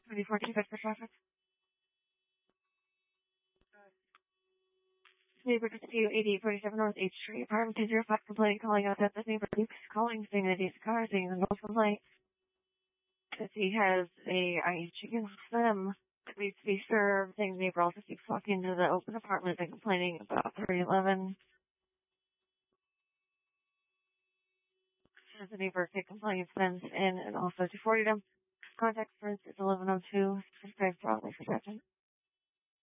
2014 Bedford traffic. Neighbor to 8047 North H Street, apartment 205, complaint calling out that this neighbor keeps calling, saying that he's car, saying the no complaint. That he has a chicken slim that needs to be served, saying the neighbor also keeps walking into the open apartment and complaining about 311. Has the neighbor take complaints sent in and also to 40 them. Contact first is 1102. Subscribe broadly for judgment.